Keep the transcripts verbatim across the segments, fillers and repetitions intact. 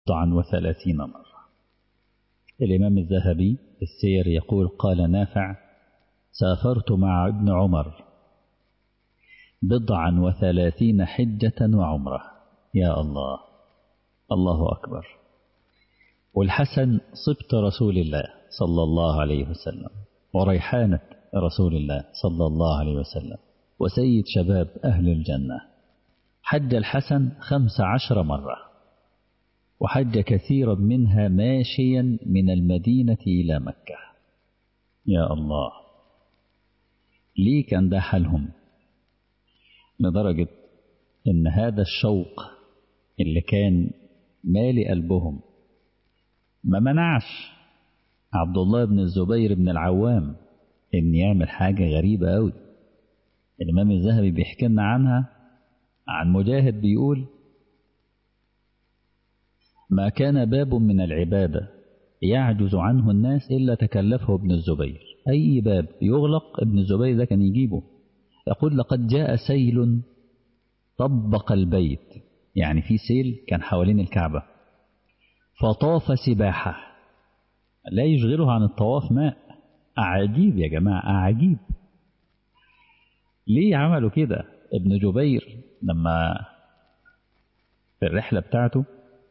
بضعا وثلاثين مرة. الإمام الذهبي في السير يقول قال نافع: سافرت مع ابن عمر بضعا وثلاثين حجة وعمرة. يا الله، الله أكبر. والحسن صبت رسول الله صلى الله عليه وسلم، وريحانة رسول الله صلى الله عليه وسلم، وسيد شباب أهل الجنة. حج الحسن خمس عشر مرة، وحج كثيرا منها ماشيا من المدينة إلى مكة. يا الله، ليه كان ده حالهم؟ لدرجة إن هذا الشوق اللي كان مالي قلبهم ما منعش عبد الله بن الزبير بن العوام إن يعمل حاجة غريبة أوي. الإمام الذهبي بيحكي لنا عنها، عن مجاهد بيقول: ما كان باب من العبادة يعجز عنه الناس إلا تكلفه ابن الزبير. أي باب يغلق ابن الزبير ده كان يجيبه. يقول: لقد جاء سيل طبق البيت، يعني في سيل كان حوالين الكعبة، فطاف سباحة لا يشغله عن الطواف ماء. عجيب يا جماعة، عجيب. ليه عملوا كده؟ ابن جبير لما في الرحلة بتاعته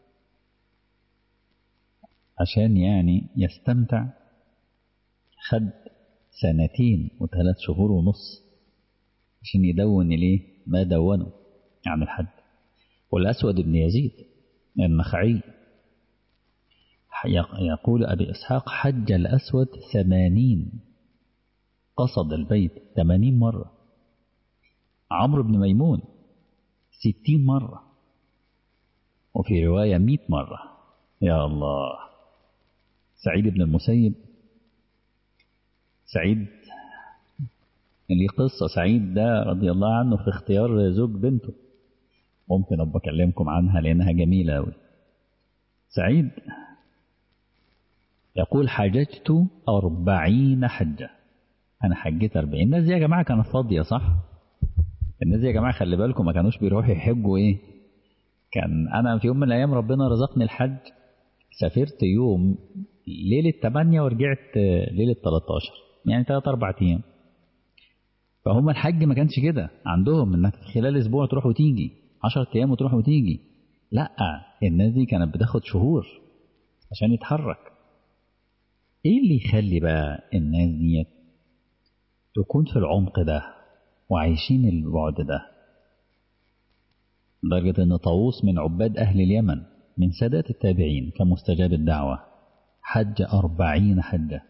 عشان يعني يستمتع خد سنتين وثلاث شهور ونص عشان يدون ليه ما دونه عن الحج. والأسود بن يزيد النخعي يقول أبي إسحاق: حج الأسود ثمانين، قصد البيت ثمانين مرة. عمرو بن ميمون ستين مرة، وفي رواية مئة مرة. يا الله. سعيد بن المسيب، سعيد اللي قصة سعيد ده رضي الله عنه في اختيار زوج بنته، ممكن أبقى أكلمكم عنها لأنها جميلة أوي. سعيد يقول: حججت أربعين حجة. أنا حجيت أربعين. الناس دي يا جماعة كانت فاضية، صح؟ الناس دي يا جماعة خلي بالكم ما كانوش بيروحوا يحجوا إيه. كان أنا في يوم من الأيام ربنا رزقني الحج، سافرت يوم ليلة ثمانية ورجعت ليلة ثلاثة عشر، يعني ثلاثة أربعة أيام. فهم الحج ما كانش كده عندهم، إنك خلال أسبوع تروح وتيجي، عشرة أيام وتروح وتيجي. لأ، الناس دي كانت بتاخد شهور عشان يتحرك. إيه اللي يخلي بقى الناس دي تكون في العمق ده وعايشين البعد ده؟ لدرجة أن طاووس من عباد أهل اليمن من سادات التابعين كمستجاب الدعوة حج أربعين حجة.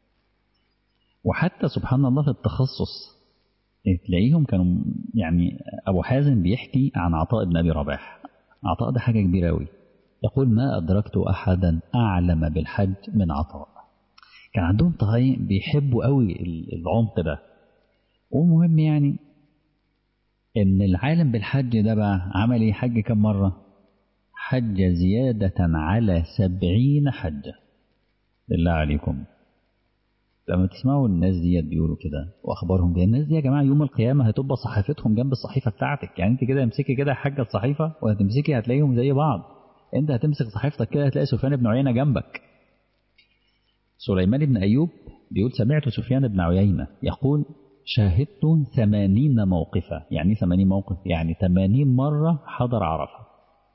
وحتى سبحان الله في التخصص تلاقيهم كانوا، يعني أبو حازم بيحكي عن عطاء بن أبي رباح. عطاء ده حاجة كبيرة أوي. يقول: ما أدركت أحدا أعلم بالحج من عطاء. كان عندهم طغي بيحبوا أوي العمق ده. ومهم يعني إن العالم بالحج ده بقى عمل إيه؟ حج كم مرة؟ حج زيادة على سبعين حجة. بالله عليكم لما تسمعوا الناس دي بيقولوا كده وأخبارهم دي، الناس دي يا جماعة يوم القيامة هتبقى صحيفتهم جنب الصحيفة بتاعتك. يعني أنت كده امسكي كده حاجة الصحيفة وهتمسكي هتلاقيهم زي بعض. أنت هتمسك صحيفتك كده هتلاقي سفيان بن عيينة جنبك. سليمان بن أيوب بيقول: سمعت سفيان بن عيينة يقول: شاهدت ثمانين موقفة. يعني ثمانين موقف، يعني ثمانين مرة حضر عرفة.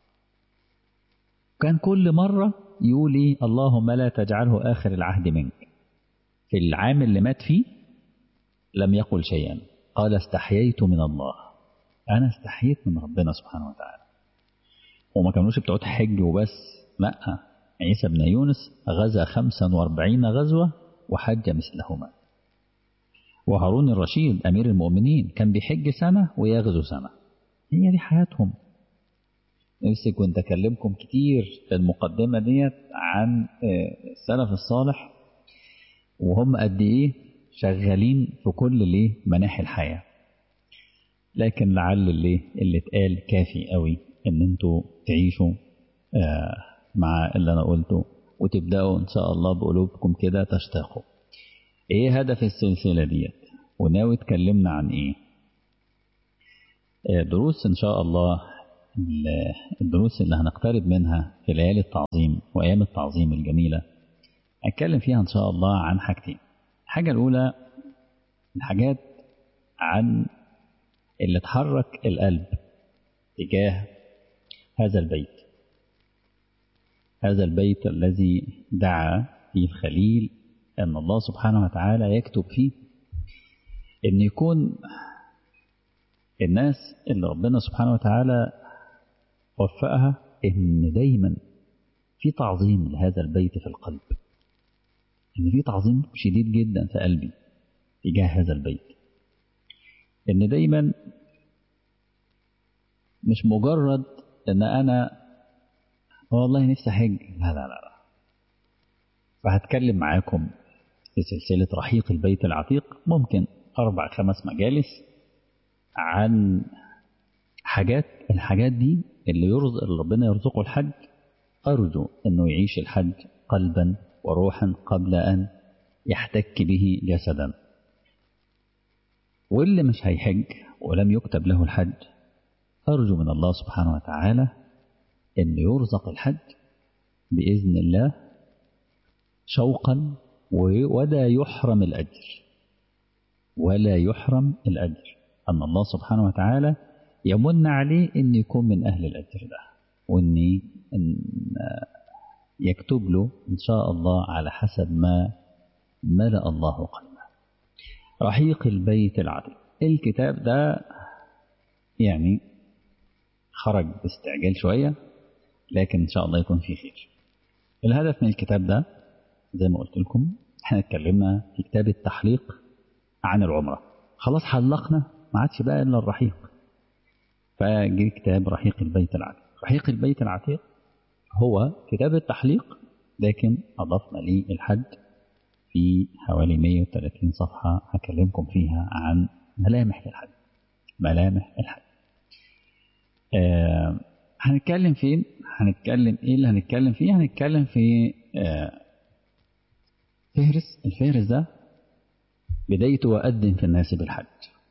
كان كل مرة يقول إيه؟ اللهم لا تجعله آخر العهد منك. في العام اللي مات فيه لم يقل شيئا، قال: استحييت من الله، أنا استحييت من ربنا سبحانه وتعالى. وما كانوش بتوع حج وبس، لا، عيسى بن يونس غزا خمسا واربعين غزوة وحج مثلهما. وهارون الرشيد أمير المؤمنين كان بيحج سنة ويغزو سنة. هي دي حياتهم. نفسي كنت أكلمكم كتير في المقدمة ديت عن السلف الصالح وهم قد إيه شغالين في كل ليه مناحي الحياة. لكن لعل اللي اللي اتقال كافي قوي ان انتوا تعيشوا آه مع اللي انا قلته، وتبدأوا ان شاء الله بقلوبكم كده تشتاقوا. ايه هدف السلسلة ديت وناوي اتكلمنا عن ايه؟ آه دروس ان شاء الله الدروس اللي هنقترب منها في ليالي التعظيم وأيام التعظيم الجميلة هنتكلم فيها إن شاء الله عن حاجتين. الحاجة الأولى الحاجات عن اللي تحرك القلب تجاه هذا البيت، هذا البيت الذي دعا فيه الخليل أن الله سبحانه وتعالى يكتب فيه أن يكون الناس اللي ربنا سبحانه وتعالى وفقها أن دايما في تعظيم لهذا البيت في القلب، أن في تعظيم شديد جدا في قلبي تجاه هذا البيت، أن دايما مش مجرد أن أنا والله نفسي حج، لا لا لا لا. فهتكلم معاكم في سلسلة رحيق البيت العتيق ممكن أربع خمس مجالس عن حاجات، الحاجات دي اللي يرزق اللي ربنا يرزقه الحج أرجو أنه يعيش الحج قلبا وروحا قبل أن يحتك به جسدا. واللي مش هيحج ولم يكتب له الحج أرجو من الله سبحانه وتعالى أن يرزق الحج بإذن الله شوقا ولا يحرم الأجر، ولا يحرم الأجر، أن الله سبحانه وتعالى يمن عليه أن يكون من أهل الأجر ده، وأن يكتب له إن شاء الله على حسب ما ملأ الله قلبه. رحيق البيت العتيق الكتاب ده يعني خرج باستعجال شوية لكن إن شاء الله يكون فيه خير. الهدف من الكتاب ده زي ما قلت لكم احنا اتكلمنا في كتاب التحليق عن العمرة، خلاص حلقنا ما عادش بقى إلا الرحيق، فجي كتاب رحيق البيت العتيق. رحيق البيت العتيق هو كتاب التحليق لكن أضفنا ليه الحج في حوالي مئة وثلاثين صفحة هكلمكم فيها عن ملامح الحج، ملامح الحج. آه هنتكلم فين؟ هنتكلم ايه اللي هنتكلم فيه؟ هنتكلم في آه فهرس. الفهرس ده بدايته وأذن في الناس بالحج.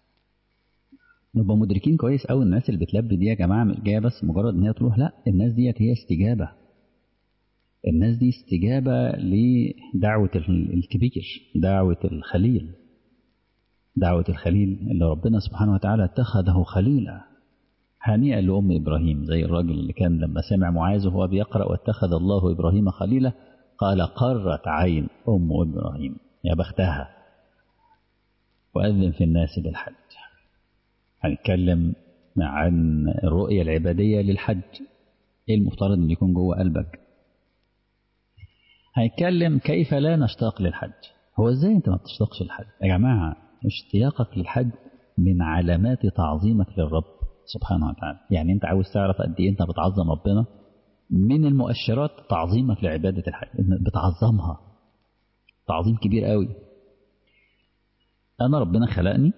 نبقى مدركين كويس أوي الناس اللي بتلبي دي يا جماعة مش جاية بس مجرد ان هي تروح، لا، الناس ديت هي استجابة، الناس دي استجابة لدعوة الكبير، دعوة الخليل، دعوة الخليل اللي ربنا سبحانه وتعالى اتخذه خليلا. هنيئا لأم إبراهيم، زي الراجل اللي كان لما سمع معاذ وهو بيقرأ واتخذ الله إبراهيم خليلا قال قرت عين أم إبراهيم، يا بختها. وأذن في الناس بالحج. هنتكلم عن الرؤية العبادية للحج، ايه المفترض ان يكون جوه قلبك. هنتكلم كيف لا نشتاق للحج. هو ازاي انت ما بتشتاقش للحج يا جماعة؟ اشتياقك للحج من علامات تعظيمك للرب سبحانه وتعالى. يعني انت عاوز تعرف قد ايه انت بتعظم ربنا، من المؤشرات تعظيمك لعبادة الحج، بتعظمها تعظيم كبير قوي. انا ربنا خلقني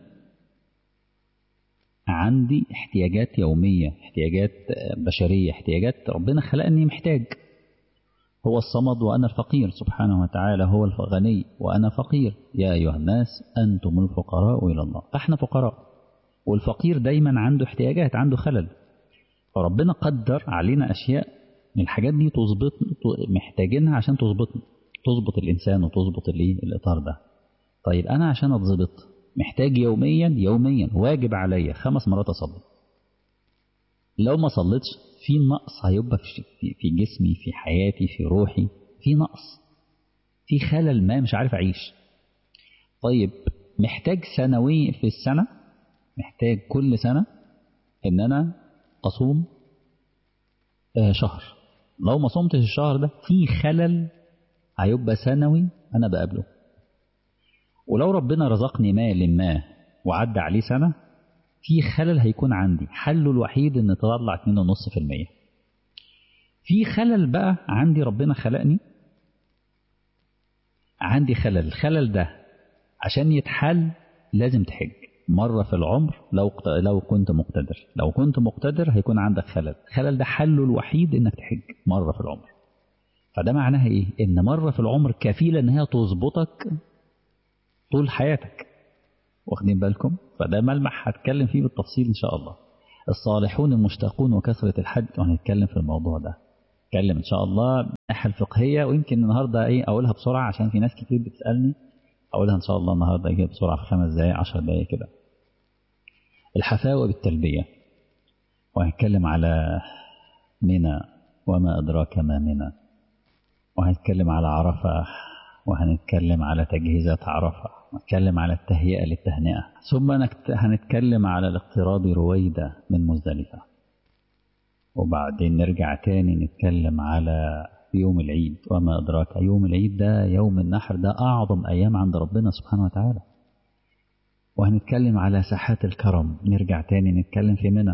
عندي احتياجات يومية، احتياجات بشرية، احتياجات ربنا خلقني محتاج. هو الصمد وأنا الفقير سبحانه وتعالى، هو الغني وأنا فقير. يا أيها الناس أنتم الفقراء إلى الله. احنا فقراء، والفقير دايما عنده احتياجات، عنده خلل، فربنا قدر علينا أشياء من الحاجات دي تظبط محتاجينها عشان تظبطنا، تظبط الإنسان وتظبط الإطار ده. طيب أنا عشان أتظبط محتاج يوميا يوميا واجب عليا خمس مرات أصلي. لو ما صليتش في نقص هيبقى في جسمي، في حياتي، في روحي، في نقص، في خلل ما، مش عارف أعيش. طيب محتاج سنوي في السنة، محتاج كل سنة إن أنا أصوم شهر. لو ما صمتش الشهر ده في خلل هيبقى سنوي أنا بقابله. ولو ربنا رزقني مال ما وعدى عليه سنة في خلل هيكون عندي، حله الوحيد ان تطلع اتنين ونص في المية. في خلل بقى عندي ربنا خلقني عندي خلل، الخلل ده عشان يتحل لازم تحج مرة في العمر. لو لو كنت مقتدر لو كنت مقتدر هيكون عندك خلل، الخلل ده حله الوحيد انك تحج مرة في العمر. فده معناها ايه؟ ان مرة في العمر كفيلة ان هي تظبطك طول حياتك. واخدين بالكم؟ فده ملمح هتكلم فيه بالتفصيل إن شاء الله. الصالحون المشتاقون وكثرة الحج، وهنتكلم في الموضوع ده. نتكلم إن شاء الله من الناحية الفقهية، ويمكن النهاردة إيه أقولها بسرعة عشان في ناس كتير بتسألني. أقولها إن شاء الله النهاردة إيه بسرعة في خمس دقايق عشر دقايق كده. الحفاوة بالتلبية، وهنتكلم على منى وما أدراك ما منى، وهنتكلم على عرفة، وهنتكلم على تجهيزات عرفة، وهنتكلم على التهيئة للتهنئة، ثم هنتكلم على الاقتراب رويدة من مزدلفة، وبعدين نرجع تاني نتكلم على يوم العيد وما أدراك. يوم العيد ده يوم النحر، ده أعظم أيام عند ربنا سبحانه وتعالى. وهنتكلم على ساحات الكرم، نرجع تاني نتكلم في منى.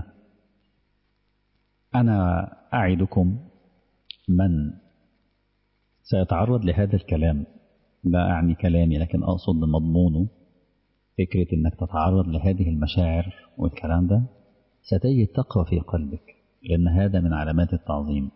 أنا أعدكم من سيتعرض لهذا الكلام، لا أعني كلامي لكن أقصد مضمونه، فكرة أنك تتعرض لهذه المشاعر والكلام ده، ستجد تقوى في قلبك، لأن هذا من علامات التعظيم.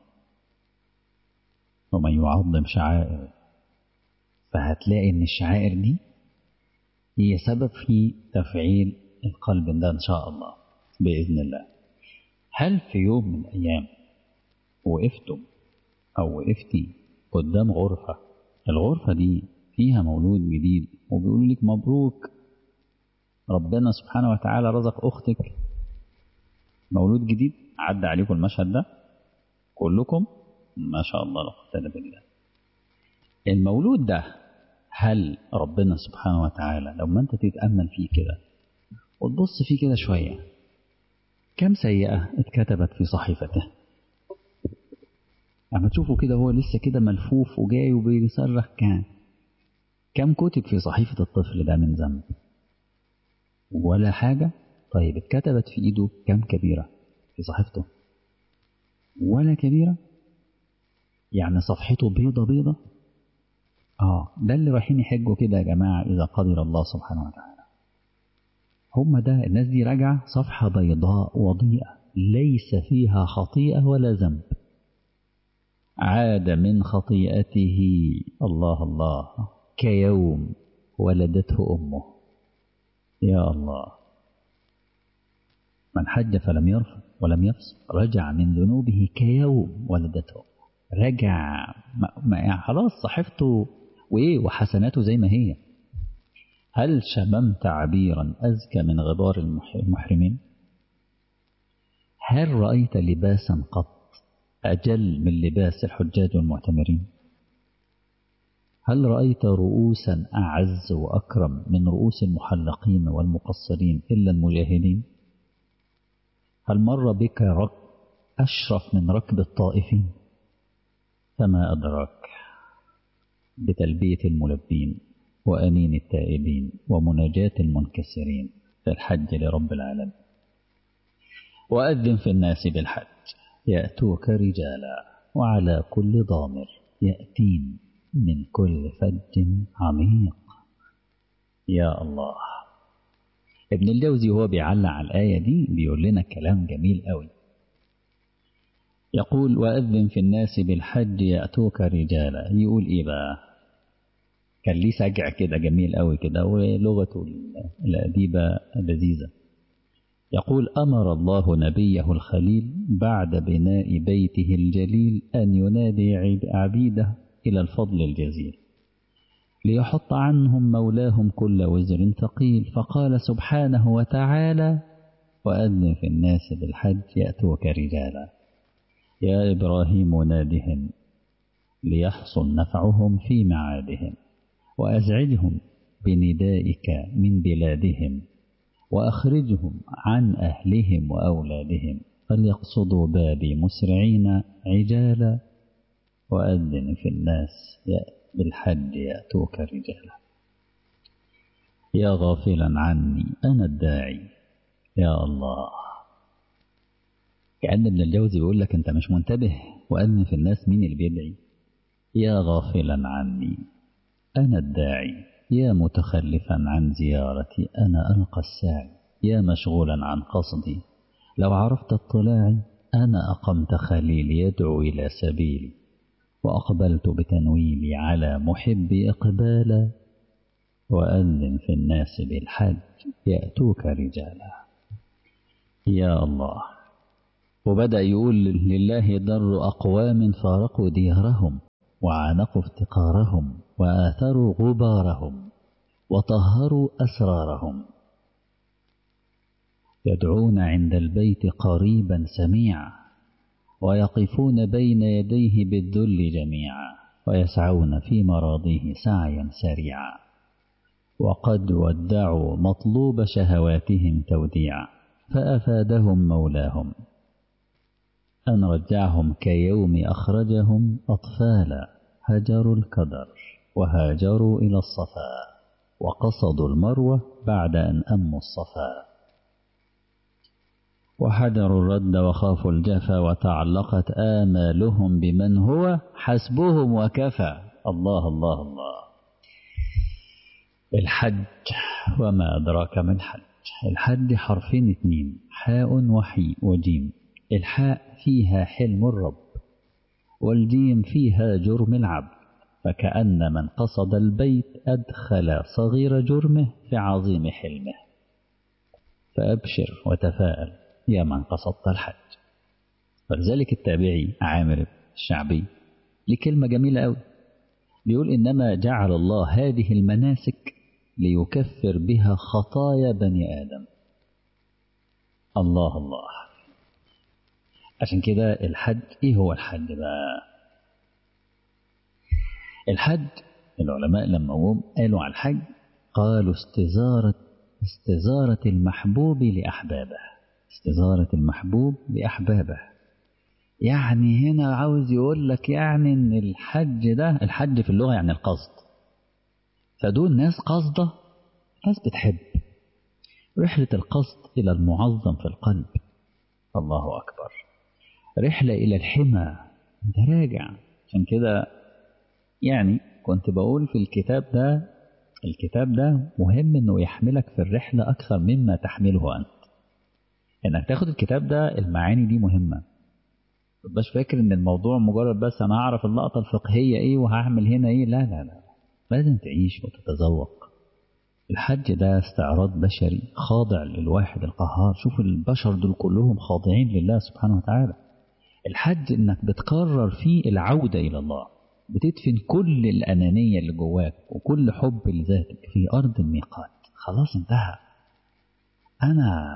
ومن يعظم شعائر، فهتلاقي أن الشعائر دي هي سبب في تفعيل القلب ده إن شاء الله بإذن الله. هل في يوم من الأيام وقفتم أو وقفتي قدام غرفة، الغرفة دي فيها مولود جديد وبيقولوا لك مبروك، ربنا سبحانه وتعالى رزق أختك مولود جديد؟ عدى عليكم المشهد ده كلكم؟ ما شاء الله لا قوة إلا بالله. المولود ده هل ربنا سبحانه وتعالى لما أنت تتأمل فيه كده وتبص فيه كده شوية، كم سيئة اتكتبت في صحيفته؟ لما تشوفه كده هو لسه كده ملفوف وجاي وبيصرخ، كان كم كتب في صحيفة الطفل ده من ذنب؟ ولا حاجة. طيب اتكتبت في ايده كم كبيرة في صحيفته؟ ولا كبيرة. يعني صفحته بيضة بيضة. اه ده اللي رايحين يحجوا كده يا جماعة إذا قدر الله سبحانه وتعالى. هم ده الناس دي راجعة صفحة بيضاء وضيئة ليس فيها خطيئة ولا ذنب. عاد من خطيئته الله الله كيوم ولدته أمه. يا الله. من حج فلم يرفث ولم يفسق رجع من ذنوبه كيوم ولدته. رجع ما ما خلاص صحيفته وإيه وحسناته زي ما هي. هل شممت عبيرا أزكى من غبار المحرمين؟ هل رأيت لباسا قط أجل من لباس الحجاج والمعتمرين؟ هل رأيت رؤوسا أعز وأكرم من رؤوس المحلقين والمقصرين إلا المجاهدين؟ هل مر بك ركب أشرف من ركب الطائفين؟ فما أدراك بتلبية الملبين وأنين التائبين ومناجاة المنكسرين في الحج لرب العالمين. وأذن في الناس بالحج يأتوك رجالا وعلى كل ضامر يأتين من كل فج عميق. يا الله. ابن الجوزي هو بيعلق على الآية دي بيقول لنا كلام جميل قوي. يقول وأذن في الناس بالحج يأتوك رجالا. يقول إيه بقى؟ كان ليه سجع كده جميل قوي كده ولغته الأديبة لذيذة. يقول أمر الله نبيه الخليل بعد بناء بيته الجليل أن ينادي عبيده إلى الفضل الجزيل ليحط عنهم مولاهم كل وزر ثقيل، فقال سبحانه وتعالى وأذن في الناس بالحج يأتوك رجالا. يا إبراهيم نادهم ليحصل نفعهم في معادهم، وأزعجهم بندائك من بلادهم، وأخرجهم عن أهلهم وأولادهم، فليقصدوا بابي مسرعين عجالا. وأذن في الناس بالحج يأتوك رجالا. يا غافلا عني أنا الداعي. يا الله. كأن ابن الجوزي يقول لك أنت مش منتبه. وأذن في الناس مين اللي بيدعي؟ يا غافلا عني أنا الداعي، يا متخلفا عن زيارتي أنا ألقى الساعي، يا مشغولا عن قصدي لو عرفت اطلاعي أنا أقمت خليلي يدعو إلى سبيلي، وأقبلت بتنويلي على محبي إقبالا. وأذن في الناس بالحج يأتوك رجالا. يا الله. وبدأ يقول لله در أقوام فارقوا ديارهم وعانقوا افتقارهم وآثروا غبارهم وطهروا أسرارهم، يدعون عند البيت قريبا سميعا ويقفون بين يديه بالذل جميعا ويسعون في مراضيه سعيا سريعا، وقد ودعوا مطلوب شهواتهم توديعا، فأفادهم مولاهم أن رجعهم كيوم أخرجهم أطفالا، هجروا الكدر وهاجروا إلى الصفا وقصدوا المروة بعد أن أموا الصفا، وحذروا الرد وخافوا الجفا وتعلقت آمالهم بمن هو حسبهم وكفى. الله الله الله. الحج وما أدراك ما الحج. الحج حرفين اتنين، حاء وحي وجيم. الحاء فيها حلم الرب والجيم فيها جرم العبد، فكأن من قصد البيت أدخل صغير جرمه في عظيم حلمه. فأبشر وتفاءل يا من قصدت الحج. ولذلك التابعي عامر الشعبي لكلمة جميلة أوي، بيقول إنما جعل الله هذه المناسك ليكفر بها خطايا بني آدم. الله الله. عشان كده الحج، إيه هو الحج بقى؟ الحج العلماء لما هم قالوا على الحج قالوا استزارة استزارة المحبوب لأحبابه. استزارة المحبوب لأحبابه، يعني هنا عاوز يقول لك يعني إن الحج ده، الحج في اللغة يعني القصد، فدول ناس قصده، ناس بتحب، رحلة القصد إلى المعظم في القلب. الله أكبر. رحلة إلى الحمى، أنت راجع. عشان كده يعني كنت بقول في الكتاب ده، الكتاب ده مهم إنه يحملك في الرحلة أكثر مما تحمله أنت. إنك تاخد الكتاب ده، المعاني دي مهمة. متبقاش فاكر إن الموضوع مجرد بس أنا أعرف اللقطة الفقهية إيه وهعمل هنا إيه. لا لا لا، لازم تعيش وتتذوق. الحج ده استعراض بشري خاضع للواحد القهار. شوف البشر دول كلهم خاضعين لله سبحانه وتعالى. الحج إنك بتقرر فيه العودة إلى الله، بتدفن كل الأنانية اللي جواك وكل حب لذاتك في أرض الميقات. خلاص انتهى، أنا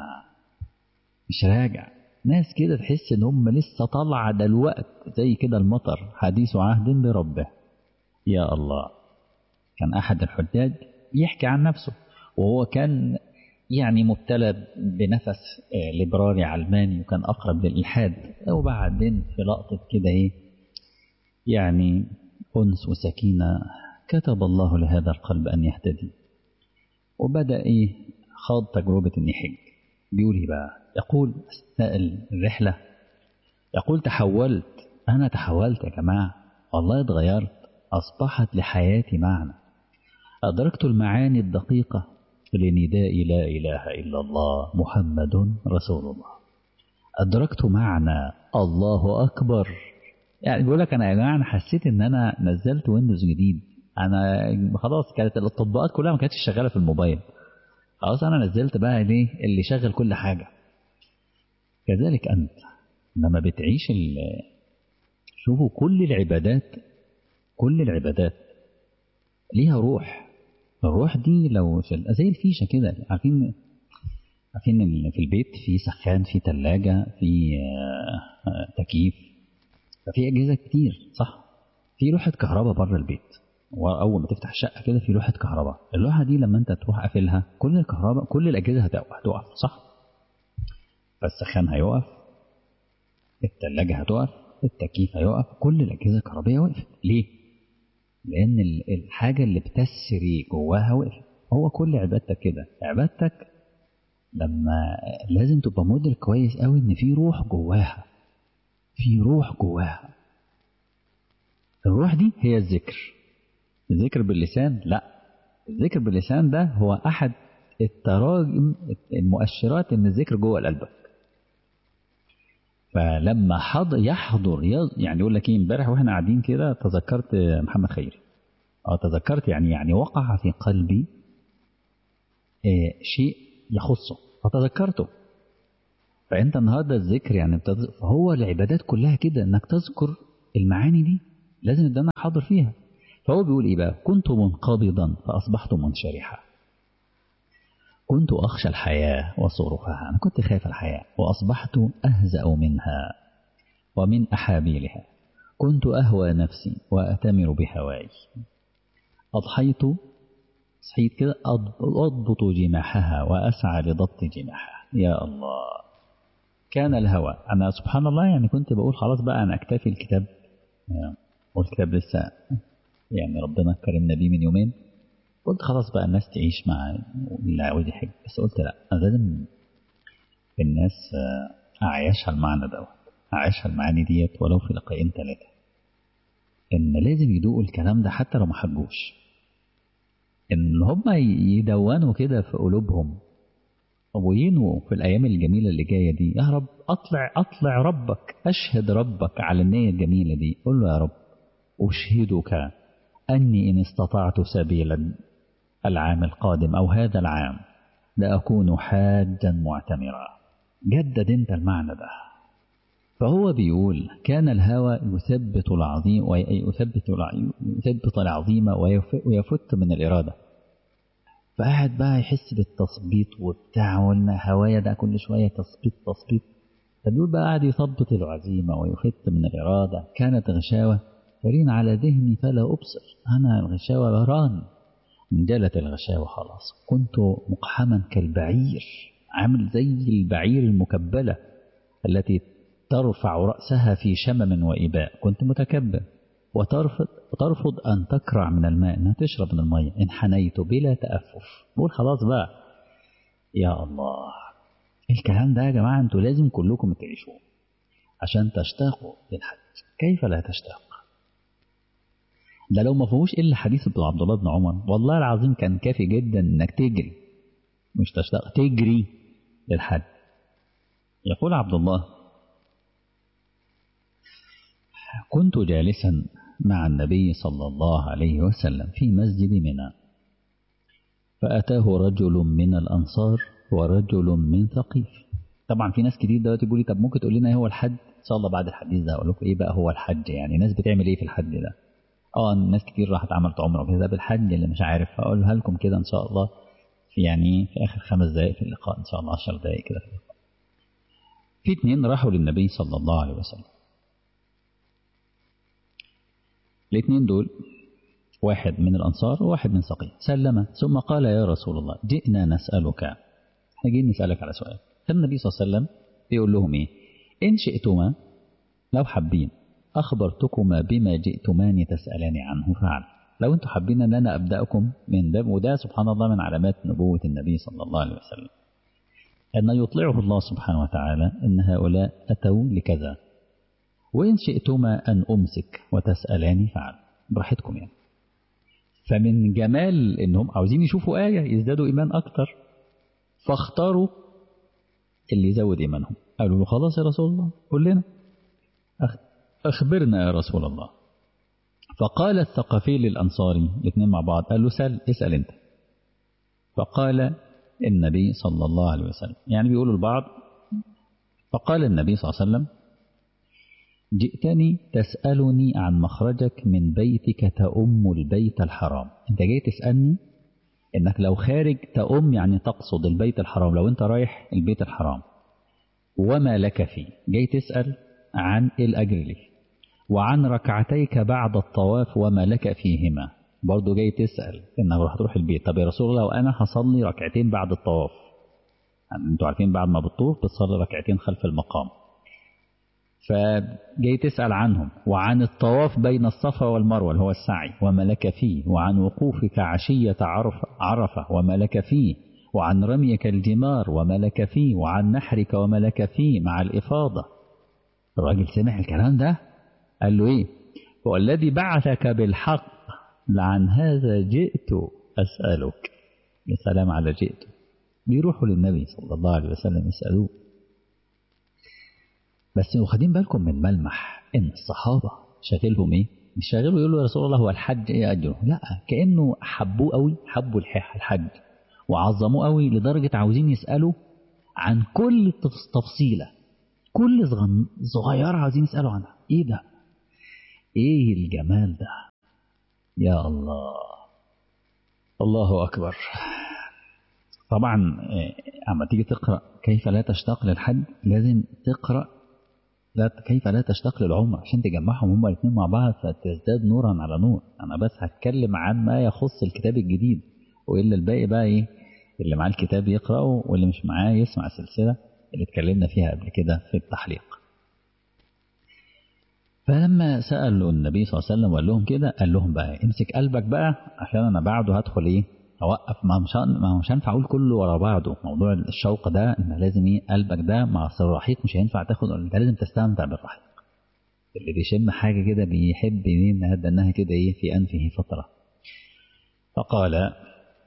مش راجع. ناس كده تحس إن هم لسه طالعة دلوقت زي كده المطر، حديث عهد بربه. يا الله. كان أحد الحجاج يحكي عن نفسه، وهو كان يعني مبتلى بنفس ليبرالي علماني وكان أقرب للإلحاد، وبعدين في لقطة كده إيه يعني أنس وسكينة كتب الله لهذا القلب أن يهتدي، وبدأ إيه خاض تجربة أن يحج. بيقول إيه بقى؟ يقول أثناء الرحلة، يقول تحولت، أنا تحولت يا جماعة، والله اتغيرت، أصبحت لحياتي معنى، أدركت المعاني الدقيقة لنداء لا إله إلا الله محمد رسول الله، أدركت معنى الله أكبر. يعني بيقول لك أنا يا جماعة أنا حسيت إن أنا نزلت ويندوز جديد. أنا خلاص كانت التطبيقات كلها ما كانتش شغالة في الموبايل، خلاص أنا نزلت بقى ليه اللي شغل كل حاجة. كذلك أنت لما بتعيش شوفوا كل العبادات، كل العبادات ليها روح. الروح دي لو زي الفيشة كده، عارفين عارفين ان في البيت في سخان، في ثلاجة، في تكييف، ففي أجهزة كتير صح. في لوحة كهرباء بره البيت، وأول ما تفتح الشقة كده في لوحة كهرباء. اللوحة دي لما أنت تروح قافلها كل الكهرباء كل الأجهزة هتقف صح. فالسخان هيقف، الثلاجة هتقف، التكييف هيقف، كل الأجهزة الكهربائية وقفت. ليه؟ لأن الحاجة اللي بتسري جواها وقفت. هو كل عبادتك كده، عبادتك لما لازم تبقى مدرك كويس قوي إن في روح جواها، في روح جواها. الروح دي هي الذكر. الذكر باللسان لا، الذكر باللسان ده هو أحد التراجم المؤشرات إن الذكر جوه قلبك. فلما حضر يحضر يعني يقول لك ايه، امبارح واحنا قاعدين كده تذكرت محمد خيري. اه تذكرت يعني يعني وقع في قلبي آه شيء يخصه فتذكرته. فأنت النهاردة الذكر يعني بتذ... فهو العبادات كلها كده إنك تذكر المعاني دي لازم إن أنا حاضر فيها. فهو بيقول إيه بقى؟ كنت منقبضا فأصبحت منشرحا، كنت أخشى الحياة وصورها، أنا كنت خايف الحياة، وأصبحت أهزأ منها ومن أحابيلها، كنت أهوى نفسي وأتمر بهواي، أضحيت صحيت كده أضبط جماحها وأسعى لضبط جماحها. يا الله، كان الهوى. أنا سبحان الله يعني كنت بقول خلاص بقى أنا أكتفي الكتاب، والكتاب لسه يعني ربنا كرمنا بيه من يومين، قلت خلاص بقى الناس تعيش مع اللي عاوز يحب، بس قلت لا، أنا لازم الناس أعيشها المعنى دوت، أعيشها المعاني ديت ولو في لقاءين ثلاثة، إن لازم يدوقوا الكلام ده حتى لو ما حبوش، إن هم يدونوا كده في قلوبهم وينووا في الأيام الجميلة اللي جاية دي. يا رب أطلع أطلع ربك، أشهد ربك على النية الجميلة دي، قل له يا رب أشهدك أني إن استطعت سبيلا العام القادم أو هذا العام لأكون حاجا معتمرا. جدد انت المعنى ده. فهو بيقول كان الهوى يثبت العظيم ويثبت يثبت العظيم ويفت من الإرادة. فقاعد بقى يحس بالتثبيط وبتاع، وإن هوايا ده كل شوية تثبيط تثبيط. فبيقول بقى قاعد يثبت العزيمة ويفت من الإرادة. كانت غشاوة ترين على ذهني فلا أبصر، أنا الغشاوة بران، انجلت الغشاوة خلاص. كنت مقحما كالبعير، عامل زي البعير المكبلة التي ترفع رأسها في شمم وإباء. كنت متكبر وترفض, وترفض أن تكرع من الماء، أنها تشرب من الماء. انحنيت بلا تأفف. بقول خلاص بقى يا الله، الكلام ده يا جماعة أنتوا لازم كلكم تعيشوه عشان تشتاقوا للحج. كيف لا تشتاق؟ ده لو ما فيهوش إلا حديث ابن عبد الله بن عمر والله العظيم كان كافي جدا إنك تجري، مش تشتاق، تجري للحج. يقول عبد الله: كنت جالسا مع النبي صلى الله عليه وسلم في مسجد منى، فأتاه رجل من الأنصار ورجل من ثقيف. طبعا في ناس كتير دلوقتي يقول لي طب ممكن تقول لنا ايه هو الحج؟ ان شاء الله بعد الحديث ده اقول لكم ايه بقى هو الحج، يعني الناس بتعمل ايه في الحج ده. اه ناس كتير راحت عملت عمره كده بالحج، اللي مش عارف هقولها لكم كده ان شاء الله في يعني في اخر خمس دقائق في اللقاء ان شاء الله، عشر دقائق كده في اللقاء. في اتنين راحوا للنبي صلى الله عليه وسلم. الاثنين دول واحد من الأنصار وواحد من ثقيف. سلم ثم قال: يا رسول الله جئنا نسألك، احنا جايين نسألك على سؤال. فالنبي صلى الله عليه وسلم بيقول لهم ايه؟ إن شئتما، لو حابين، أخبرتكما بما جئتمان تسألاني عنه فعل. لو انتم حابين ان انا أبدأكم من باب، وده سبحان الله من علامات نبوة النبي صلى الله عليه وسلم، أن يطلعه الله سبحانه وتعالى أن هؤلاء أتوا لكذا. وإن شئتما أن أمسك وتسألاني فعل، براحتكم يعني. فمن جمال إنهم عاوزين يشوفوا آية يزدادوا إيمان أكتر، فاختاروا اللي يزود إيمانهم. قالوا له: خلاص يا رسول الله قل لنا، أخبرنا يا رسول الله. فقال الثقفي للأنصاري، الاثنين مع بعض، قال له: سأل اسأل أنت. فقال النبي صلى الله عليه وسلم، يعني بيقولوا البعض، فقال النبي صلى الله عليه وسلم: جئتني تسألني عن مخرجك من بيتك تأم البيت الحرام. انت جاي تسألني انك لو خارج تأم، يعني تقصد البيت الحرام، لو انت رايح البيت الحرام، وما لك فيه، جاي تسأل عن الأجر لي، وعن ركعتيك بعد الطواف وما لك فيهما، برضو جاي تسأل انك راح تروح البيت. طب يا رسول الله وانا هصلي ركعتين بعد الطواف، يعني انتوا عارفين بعد ما بتطوف بتصلي ركعتين خلف المقام، فجاي تسأل عنهم، وعن الطواف بين الصفا والمروة اللي هو السعي وما لك فيه، وعن وقوفك عشية عرفة, عرفة وما لك فيه، وعن رميك الجمار وما لك فيه، وعن نحرك وما لك فيه مع الإفاضة. الراجل سمع الكلام ده قال له ايه؟ والذي بعثك بالحق لعن هذا جئت أسألك. يا سلام على جئت. بيروحوا للنبي صلى الله عليه وسلم يسألوه. بس واخدين بالكم من ملمح ان الصحابة شاغلهم ايه؟ مش شاغلوا يقولوا يا رسول الله هو الحج ايه اجره، لا، كأنه حبوه قوي، حبوا الحج وعظموه قوي لدرجة عاوزين يسألوا عن كل تفصيلة، كل صغيرة عايزين يسألوا عنها. ايه ده؟ ايه الجمال ده؟ يا الله، الله أكبر. طبعا اما تيجي تقرأ كيف لا تشتاق للحج لازم تقرأ لا كيف لا تشتاق للعمر عشان تجمعهم هما الاثنين مع بعض فتزداد نورا على نور. انا بس هتكلم عن ما يخص الكتاب الجديد، والا الباقي بقى ايه اللي معاه الكتاب يقرأه واللي مش معاه يسمع السلسلة اللي اتكلمنا فيها قبل كده في التحليق. فلما سألوا النبي صلى الله عليه وسلم وقال لهم كده قال لهم بقى امسك قلبك بقى عشان انا بعده هدخل ايه اوقف. ما مش ما مش هينفع اقول كله ورا بعضه. موضوع الشوق ده ان لازم ايه قلبك ده مع الرحيق مش هينفع تاخد، انت لازم تستمتع بالرحيق. اللي بيشم حاجه كده بيحب مين هذا انها كده ايه في انفه فتره. فقال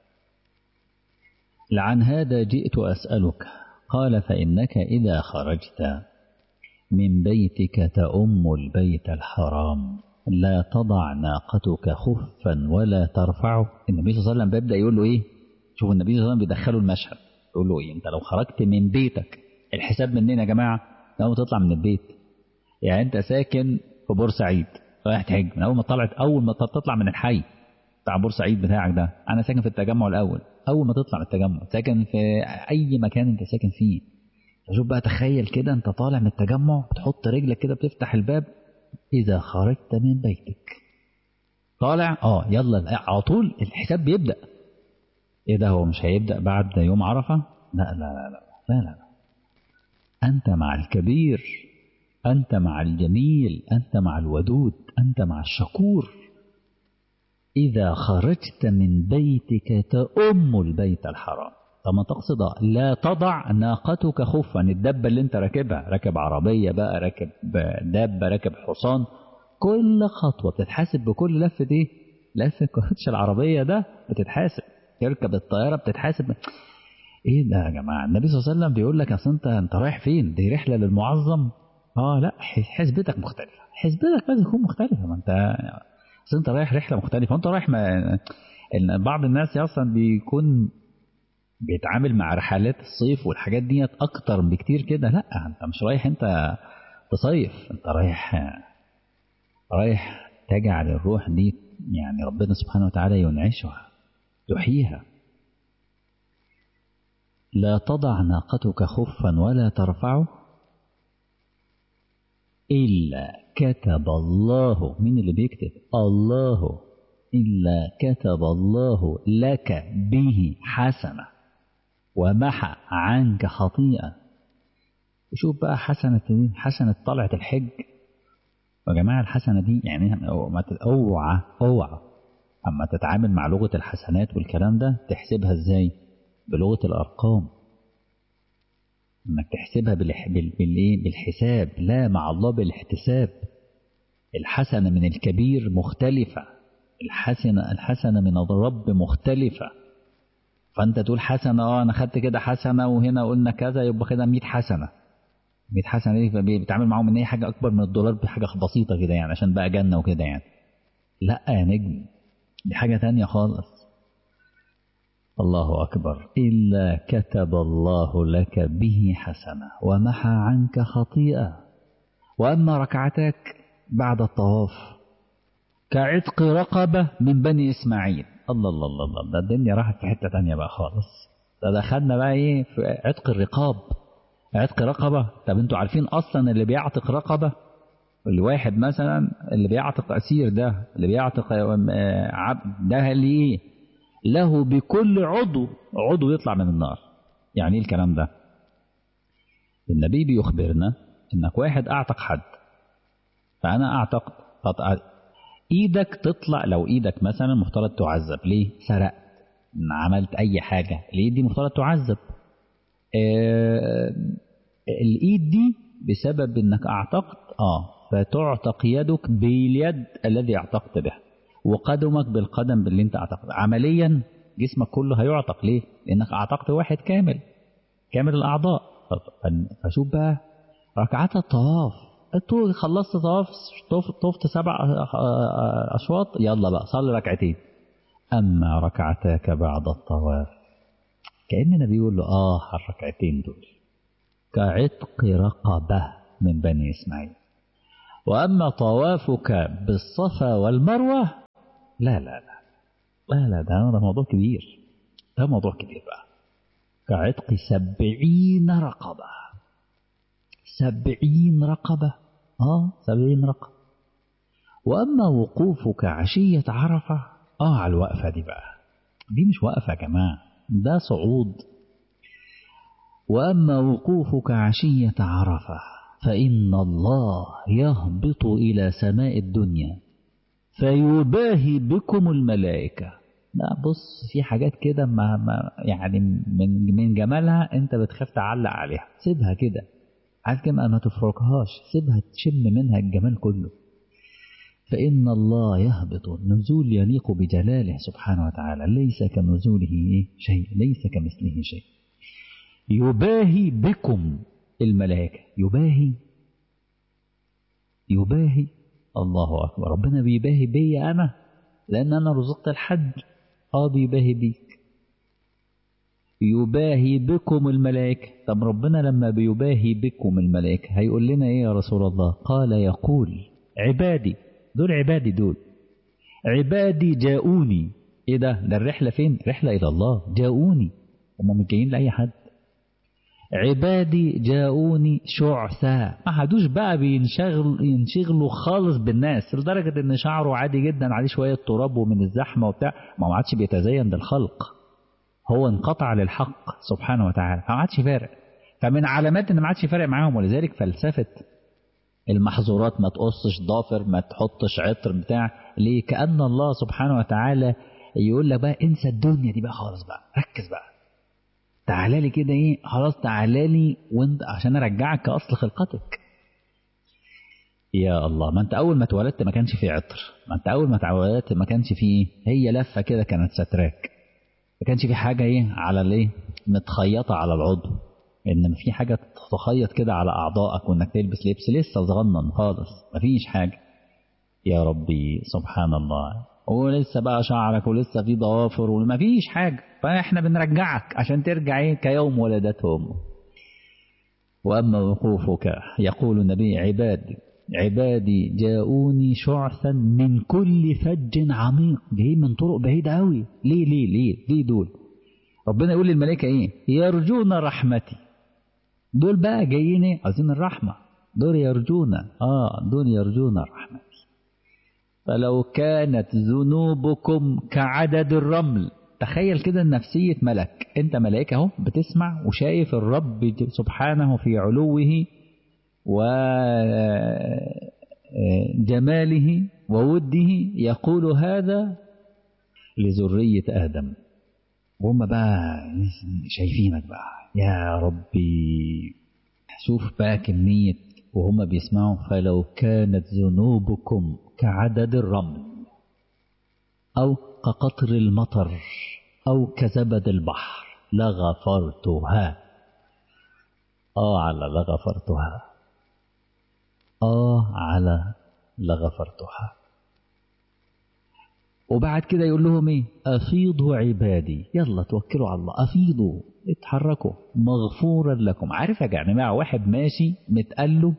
لعن هذا جئت اسالك. قال فانك اذا خرجت من بيتك تؤم البيت الحرام لا تضع ناقتك خفا ولا ترفعه. النبي صلى الله عليه وسلم بيبدأ يقول له ايه؟ شوف النبي صلى الله عليه وسلم بيدخله المشهد يقول له ايه؟ انت لو خرجت من بيتك، الحساب منين يا جماعة؟ لو تطلع من البيت، يعني انت ساكن في بورسعيد رايح تحج، من اول ما طلعت اول ما تطلع من الحي بتاع بورسعيد بتاعك ده، انا ساكن في التجمع الاول، اول ما تطلع من التجمع ساكن في اي مكان انت ساكن فيه. شوف بقى تخيل كده انت طالع من التجمع بتحط رجلك كده بتفتح الباب، اذا خرجت من بيتك طالع اه يلا على طول الحساب بيبدأ. ايه ده؟ هو مش هيبدأ بعد يوم عرفة؟ لا لا لا لا لا, لا. انت مع الكبير، انت مع الجميل، انت مع الودود، انت مع الشكور. اذا خرجت من بيتك تؤم البيت الحرام. طب تقصد لا تضع ناقتك خفا، الدبة اللي انت راكبها، راكب عربية بقى، راكب دابة، راكب حصان، كل خطوة بتتحاسب بكل لفة ايه؟ لفة كوتش العربية ده بتتحاسب. تركب الطيارة بتتحاسب. ايه ده يا جماعة؟ النبي صلى الله عليه وسلم بيقول لك اصل انت انت رايح فين؟ دي رحلة للمعظم. اه لا حسبتك مختلفة، حسبتك لازم تكون مختلفة. ما انت اصل انت رايح رحلة مختلفة وانت رايح ما... بعض الناس اصلا بيكون بيتعامل مع رحلات الصيف والحاجات ديت اكتر بكتير كده. لا انت مش رايح انت تصيف، انت رايح رايح تجعل الروح دي يعني ربنا سبحانه وتعالى ينعشها يحييها. لا تضع ناقتك خفا ولا ترفعه إلا كتب الله، من اللي بيكتب؟ الله. إلا كتب الله لك به حسنة ومحى عنك خطيئة. شوف بقى حسنة حسنة طلعت الحج يا جماعة. الحسنة دي يعني ما اوعى اوعى اما تتعامل مع لغة الحسنات والكلام ده تحسبها ازاي؟ بلغة الارقام، انك تحسبها بالح... بال... بالايه بالحساب، لا مع الله بالاحتساب. الحسنة من الكبير مختلفة، الحسنة الحسنة من الرب مختلفة. فانت تقول حسنة اه انا خدت كده حسنة وهنا قلنا كذا يبقى كده مية حسنة. مية حسنة دي بيتعامل معاهم ان هي حاجة اكبر من الدولار بحاجة بسيطة كده يعني عشان بقى جنة وكده يعني. لا يا نجم، دي حاجة تانية خالص. الله أكبر. إلا كتب الله لك به حسنة ومحى عنك خطيئة. وأما ركعتك بعد الطواف كعتق رقبة من بني إسماعيل. الله الله الله الله، ده الدنيا راحت في حتة تانية بقى خالص. ده دخلنا بقى إيه في عتق الرقاب، عتق رقبة. طب انتوا عارفين أصلا اللي بيعتق رقبة الواحد مثلا اللي بيعتق أسير ده اللي بيعتق عبد ده اللي إيه له بكل عضو عضو يطلع من النار. يعني ايه الكلام ده؟ النبي بيخبرنا انك واحد اعتق حد، فانا اعتقت ايدك تطلع. لو ايدك مثلا مفترض تعذب ليه؟ سرقت، عملت اي حاجة، الايد دي مفترض تعذب. آه الايد دي بسبب انك اعتقت اه فتعتق يدك باليد الذي اعتقت به، وقدمك بالقدم باللي انت اعتقت. عمليا جسمك كله هيعتق. ليه؟ لانك اعتقت واحد كامل كامل الاعضاء. فشوف بقى ركعات الطواف، انتوا خلصت طواف طفت سبع اشواط يلا بقى صلي ركعتين. اما ركعتاك بعد الطواف كأن النبي بيقول له اه الركعتين دول كعتق رقبة من بني إسماعيل. وأما طوافك بالصفا والمروة لا لا لا لا لا ده, ده موضوع كبير، ده موضوع كبير بقى. كعتق سبعين رقبة، سبعين رقبة، آه سبعين رقبة. وأما وقوفك عشية عرفة، آه على الوقفة دي بقى، دي مش وقفة يا جماعة، ده صعود. وأما وقوفك عشية عرفة فإن الله يهبط إلى سماء الدنيا فيباهي بكم الملائكة. لا بص، في حاجات كده ما ما يعني من من جمالها انت بتخاف تعلق عليها، سيبها كده، عايز كده ما تفرقهاش، سيبها تشم منها الجمال كله. فإن الله يهبط نزول يليق بجلاله سبحانه وتعالى، ليس كنزوله شيء، ليس كمثله شيء. يباهي بكم الملائكة، يباهي يباهي الله أكبر، ربنا بيباهي بي أنا لأن أنا رزقت الحج، آه بيباهي بيك. يباهي بكم الملائكة، طب ربنا لما بيباهي بكم الملائكة هيقول لنا إيه يا رسول الله؟ قال يقول عبادي، دول عبادي، دول عبادي جاءوني. إيه ده؟ ده الرحلة فين؟ رحلة إلى الله، جاءوني، هم مش جايين لأي حد. عبادي جاءوني شعثاء، ما حدوش بقى بينشغل ينشغلوا خالص بالناس لدرجة ان شعره عادي جدا عليه شوية تراب ومن الزحمة وبتاع، ما عادش بيتزين بالخلق، هو انقطع للحق سبحانه وتعالى، ما عادش فارق. فمن علامات ان ما عادش فارق معاهم، ولذلك فلسفة المحظورات، ما تقصش ضافر، ما تحطش عطر بتاع، ليه؟ كأن الله سبحانه وتعالى يقول لك بقى انسى الدنيا دي بقى خالص، بقى ركز بقى، تعالى لي كده، ايه خلاص تعالى لي وانت عشان ارجعك كاصل خلقتك. يا الله، ما انت اول ما اتولدت ما كانش فيه عطر، ما انت اول ما اتولدت ما كانش فيه، هي لفه كده كانت ستراك، ما كانش فيه حاجه ايه على الايه متخيطه على العضو، انما في حاجه تخيط كده على اعضائك، وانك تلبس لبس لسه صغنن خالص، ما فيش حاجه. يا ربي سبحان الله، ولسه بقى شعرك ولسه في ضوافر وما فيش حاجة، فاحنا بنرجعك عشان ترجع ايه كيوم ولدته امه. واما وقوفك يقول النبي عبادي عبادي جاءوني شعثا من كل فج عميق، جايين من طرق بعيدة قوي، ليه ليه ليه ليه دول؟ ربنا يقول للملائكة ايه؟ يرجون رحمتي، دول بقى جايين ايه؟ عايزين الرحمة، دول يرجون اه دول يرجون رحمتي. فلو كانت ذنوبكم كعدد الرمل، تخيل كده نفسية ملك، انت ملائكة اهو بتسمع وشايف الرب سبحانه في علوه وجماله ووده يقول هذا لذرية آدم، وهم بقى شايفينك بقى يا ربي. شوف بقى كمية وهم بيسمعوا، فلو كانت ذنوبكم كعدد الرمل أو كقطر المطر أو كزبد البحر لغفرتها. آه على لغفرتها، آه على لغفرتها. وبعد كده يقول لهم ايه؟ أفيضوا عبادي، يلا توكلوا على الله، أفيضوا اتحركوا مغفورا لكم. عارف يا جماعة واحد ماشي متقله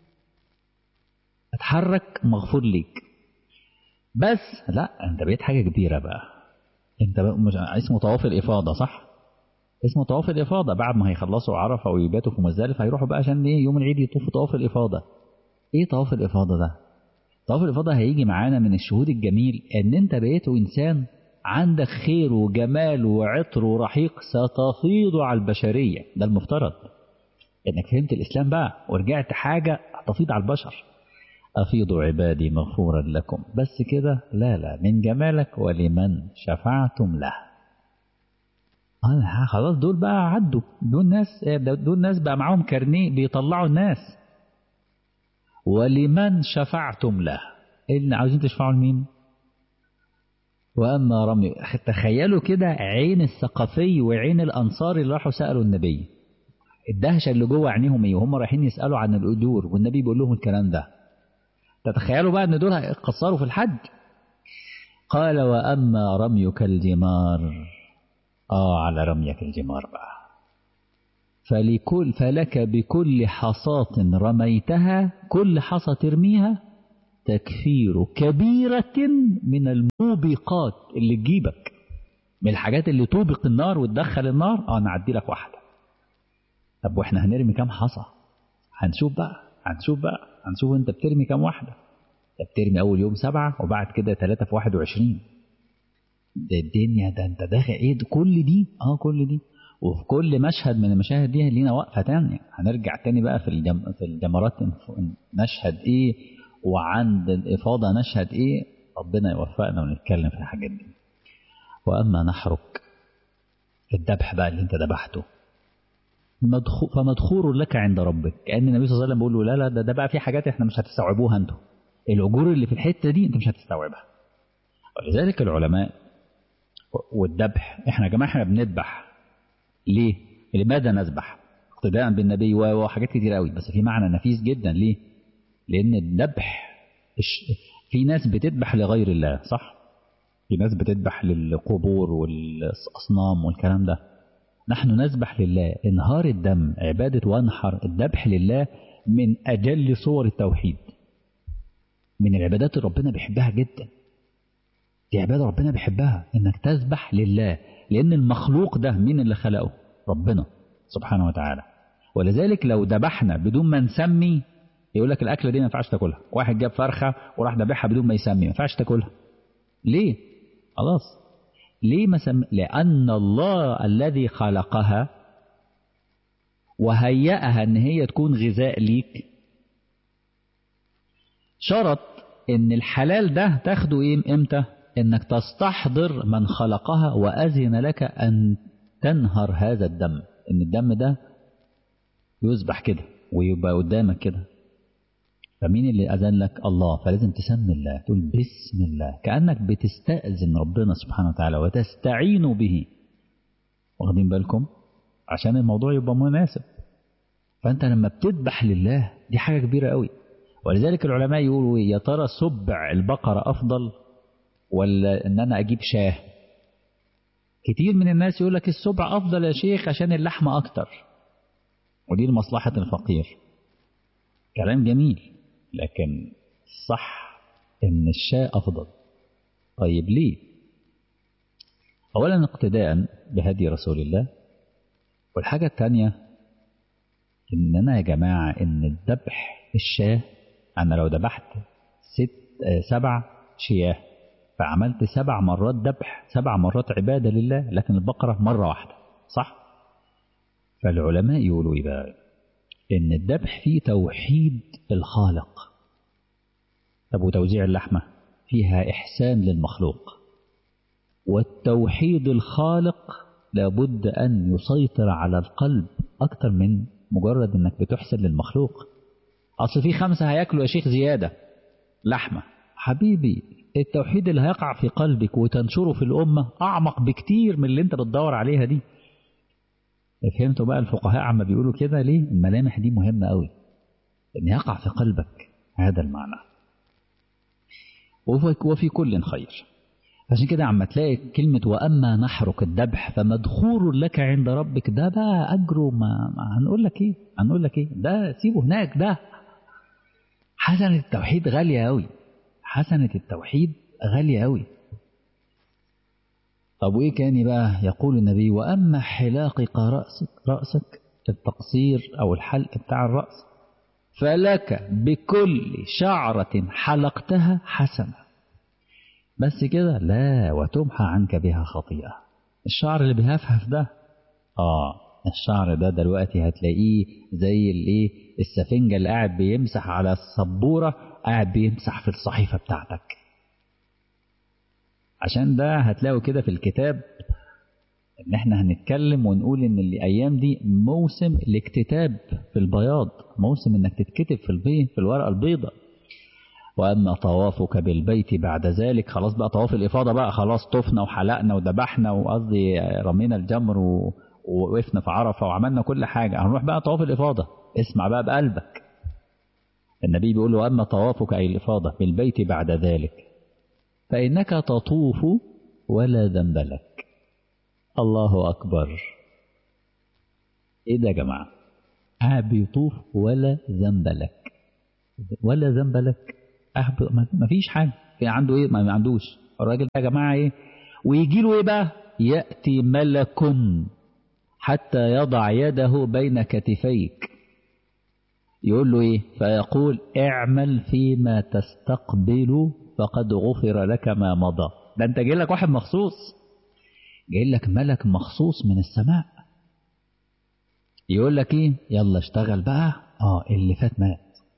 اتحرك مغفور ليك، بس لا انت بقيت حاجة كبيرة بقى، انت بقى مش اسمه طواف الإفاضة، صح؟ اسمه طواف الإفاضة، بعد ما هيخلصوا عرفة ويباتوا في مزدلفة هيروحوا بقى عشان ايه؟ يوم العيد يطوفوا طواف الإفاضة. ايه طواف الإفاضة ده؟ طواف الإفاضة هيجي معانا من الشهود الجميل ان انت بقيت انسان عندك خير وجمال وعطر ورحيق ستفيض على البشرية، ده المفترض انك فهمت الإسلام بقى ورجعت حاجة هتفيض على البشر. أفيضوا عبادي مغفورا لكم، بس كده؟ لا لا، من جمالك ولمن شفعتم له. آه خلاص دول بقى عدوا، دول ناس دول ناس بقى معاهم كارنيه بيطلعوا الناس. ولمن شفعتم له، اللي عاوزين تشفعوا لمين؟ وأما رمي، تخيلوا كده عين الثقفي وعين الأنصار اللي راحوا سألوا النبي، الدهشة اللي جوه عينيهم ايه وهم رايحين يسألوا عن الأجور والنبي بيقول لهم الكلام ده. تتخيلوا بقى ان دول هيقصروا في الحج. قال وأما رميك الجمار، آه على رميك الجمار بقى، فلكل فلك بكل حصاة رميتها، كل حصى ترميها تكفير كبيرة من الموبقات اللي تجيبك، من الحاجات اللي توبق النار وتدخل النار. اه نعدي لك واحدة. طب واحنا هنرمي كام حصى؟ هنشوف بقى هنشوف بقى هنشوف انت بترمي كام واحدة. انت بترمي اول يوم سبعة وبعد كده ثلاثة في واحد وعشرين. ده الدنيا، ده انت داخل ايه ده كل دي؟ اه كل دي. وفي كل مشهد من المشاهد دي لينا وقفة تانية، هنرجع تاني بقى في الجم... في الجمرات نشهد ايه، وعند الإفاضة نشهد ايه. ربنا يوفقنا ونتكلم في الحاجات دي. وأما نحرك الذبح بقى اللي انت ذبحته مدخو... فمدخور لك عند ربك، كأن النبي صلى الله عليه وسلم بيقول له لا لا ده, ده بقى في حاجات احنا مش هتستوعبوها انتوا، الأجور اللي في الحتة دي انت مش هتستوعبها. ولذلك العلماء والذبح، احنا يا جماعة احنا بنذبح ليه؟ لماذا نذبح؟ اقتداء بالنبي وحاجات كتير قوي، بس في معنى نفيس جدا. ليه؟ لأن الذبح في ناس بتذبح لغير الله، صح؟ في ناس بتذبح للقبور والأصنام والكلام ده. نحن نذبح لله. انهار الدم عبادة، وانحر الذبح لله من أجل صور التوحيد، من العبادات اللي ربنا بيحبها جدا. دي عبادة ربنا بيحبها، انك تذبح لله، لأن المخلوق ده مين اللي خلقه؟ ربنا سبحانه وتعالى. ولذلك لو ذبحنا بدون ما نسمي، يقول لك الأكلة دي ما ينفعش تاكلها. واحد جاب فرخة وراح ذبحها بدون ما يسمي، ما ينفعش تاكلها. ليه؟ خلاص ليه ما سم... لأن الله الذي خلقها وهيئها ان هي تكون غذاء ليك شرط ان الحلال ده تاخده ايه امتى؟ انك تستحضر من خلقها وأذن لك ان تنهر هذا الدم، ان الدم ده يذبح كده ويبقى قدامك كده. فمين اللي أذن لك؟ الله. فلازم تسمي الله، تقول بسم الله، كأنك بتستأذن ربنا سبحانه وتعالى وتستعين به. واخدين بالكم؟ عشان الموضوع يبقى مناسب. فأنت لما بتذبح لله دي حاجة كبيرة قوي. ولذلك العلماء يقولوا يا ترى سبع البقرة أفضل ولا إن أنا أجيب شاه؟ كتير من الناس يقول لك السبع أفضل يا شيخ عشان اللحمة أكتر، ودي لمصلحة الفقير. كلام جميل، لكن صح إن الشاة أفضل. طيب ليه؟ أولا اقتداء بهدي رسول الله، والحاجة الثانية إننا يا جماعة إن الذبح الشاة، أنا لو ذبحت ست سبع شياه فعملت سبع مرات ذبح، سبع مرات عبادة لله، لكن البقرة مرة واحدة، صح؟ فالعلماء يقولوا إيه بقى؟ إن الذبح فيه توحيد الخالق. طب وتوزيع اللحمة فيها إحسان للمخلوق. والتوحيد الخالق لابد أن يسيطر على القلب أكتر من مجرد أنك بتحسن للمخلوق. أصل في خمسة هياكلوا يا شيخ زيادة لحمة، حبيبي التوحيد اللي هيقع في قلبك وتنشره في الأمة أعمق بكتير من اللي انت بتدور عليها دي. فهمتوا بقى الفقهاء عما بيقولوا كده ليه؟ الملامح دي مهمة قوي، أن يقع في قلبك هذا المعنى. وفي كل خير. عشان كده عم تلاقي كلمة وأما نحرك الذبح فمدخور لك عند ربك، ده بقى أجره ما, ما هنقول لك إيه هنقول لك إيه ده سيبه هناك. ده حسنة التوحيد غالية أوي، حسنة التوحيد غالية أوي. طب وإيه كان بقى؟ يقول النبي وأما حلاقك رأسك رأسك التقصير أو الحلق بتاع الرأس فلك بكل شعرة حلقتها حسنة. بس كده؟ لا، وتمحى عنك بها خطيئة. الشعر اللي بيهفهف ده، آه الشعر ده دلوقتي هتلاقيه زي الايه السفنجة اللي قاعد بيمسح على السبورة، قاعد بيمسح في الصحيفة بتاعتك. عشان ده هتلاقوا كده في الكتاب ان احنا هنتكلم ونقول ان الايام دي موسم الاكتتاب في البياض، موسم انك تتكتب في البيض في الورقة البيضاء. وأما طوافك بالبيت بعد ذلك، خلاص بقى طواف الإفاضة بقى، خلاص طفنا وحلقنا وذبحنا وقصدي رمينا الجمر ووقفنا في عرفة وعملنا كل حاجة، هنروح بقى طواف الإفاضة. اسمع بقى بقلبك، النبي بيقول له وأما طوافك أي الإفاضة بالبيت بعد ذلك فإنك تطوف ولا ذنب لك. الله أكبر. ايه ده يا جماعة؟ قاعد بيطوف ولا ذنب لك، ولا ذنب لك. ما فيش حاجة في عنده ايه، ما عندوش الراجل ده يا جماعة ايه. ويجي له ايه بقى؟ يأتي ملك حتى يضع يده بين كتفيك، يقول له ايه؟ فيقول اعمل فيما تستقبل فقد غفر لك ما مضى. ده انت جاي لك واحد مخصوص، جاي لك ملك مخصوص من السماء، يقول لك ايه؟ يلا اشتغل بقى، اه اللي فات مات.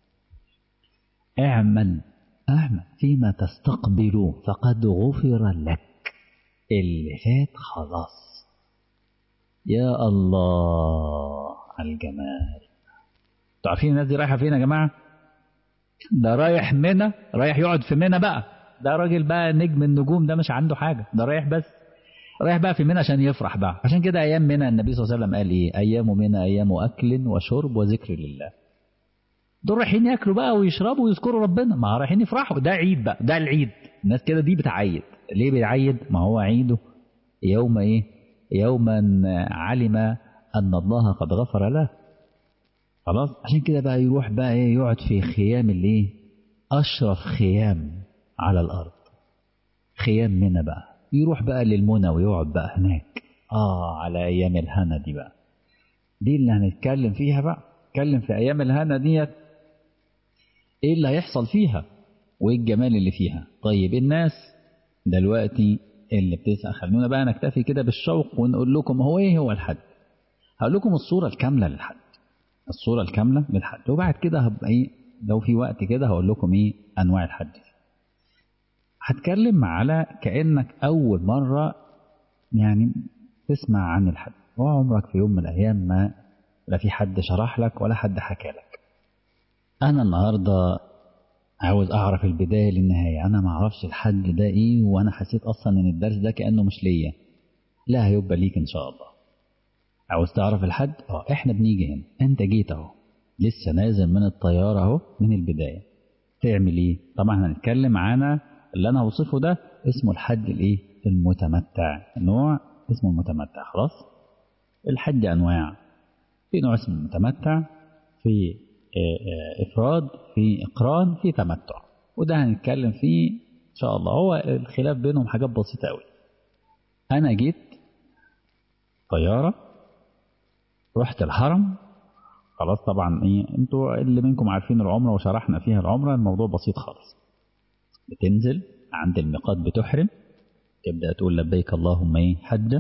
اعمل اعمل فيما تستقبل فقد غفر لك، اللي فات خلاص. يا الله على الجمال. انتوا عارفين الناس دي رايحه فين يا جماعه؟ ده رايح منى، رايح يقعد في منى بقى. ده راجل بقى نجم النجوم، ده مش عنده حاجه، ده رايح بس رايح بقى في منى عشان يفرح بقى. عشان كده ايام منى النبي صلى الله عليه وسلم قال ايه؟ ايام منى ايام اكل وشرب وذكر لله. دول رايحين ياكلوا بقى ويشربوا ويذكروا ربنا، ما رايحين يفرحوا. ده عيد بقى، ده العيد. الناس كده دي بتعيد. ليه بتعيد؟ ما هو عيده يوم ايه؟ يوما علم ان الله قد غفر له. خلاص. عشان كده بقى يروح بقى ايه؟ يقعد في خيام الايه؟ اشرف خيام على الارض، خيام منى بقى. يروح بقى للمنى ويقعد بقى هناك. اه على ايام الهنا دي بقى، دي اللي هنتكلم فيها بقى. نتكلم في ايام الهنا ديت، ايه اللي هيحصل فيها وايه الجمال اللي فيها. طيب الناس دلوقتي اللي بتسأل، خلونا بقى نكتفي كده بالشوق ونقول لكم هو ايه هو الحج. هقول لكم الصورة الكاملة للحج، الصورة الكاملة للحج، وبعد كده هبقى ايه لو في وقت كده هقول لكم ايه انواع الحج. هتكلم على كأنك اول مرة يعني تسمع عن الحج، وعمرك في يوم من الايام ما لا في حد شرح لك ولا حد حكى لك. انا النهارده عاوز اعرف البداية للنهاية. انا ما اعرفش الحج ده ايه، وانا حسيت اصلا ان الدرس ده كأنه مش ليا. لا، هيبقى ليك ان شاء الله. عاوز تعرف الحج؟ اه احنا بنيجي هنا، انت جيت اهو لسه نازل من الطيارة اهو من البداية. تعمل ايه؟ طبعا هنتكلم عن اللي انا هوصفه ده اسمه الحج الايه؟ المتمتع. نوع اسمه المتمتع. خلاص. الحج انواع، في نوع اسمه المتمتع، في افراد، في اقران، في تمتع، وده هنتكلم فيه ان شاء الله. هو الخلاف بينهم حاجات بسيطة قوي. انا جيت طيارة، رحت الحرم. خلاص. طبعا ايه، انتوا اللي منكم عارفين العمرة وشرحنا فيها العمرة، الموضوع بسيط خالص. بتنزل عند الميقات بتحرم، تبدأ تقول لبيك اللهم ايه حجة